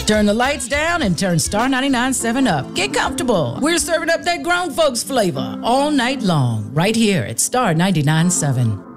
Turn the lights down and turn Star 99.7 up. Get comfortable. We're serving up that grown folks flavor all night long, right here at Star 99.7.